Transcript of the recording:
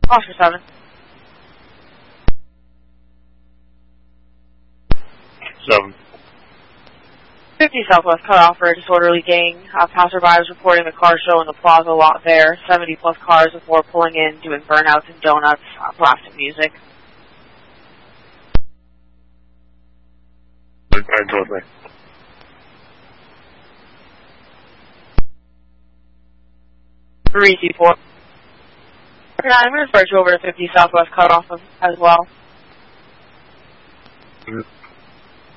Oscar 7. 7. 50 Southwest cut off for a disorderly gang. Passerby was reporting the car show in the plaza lot there. 70 plus cars before pulling in, doing burnouts and donuts, blasting music. I told me. C4. I'm going to search over to 50 Southwest cut off as well. Mm-hmm.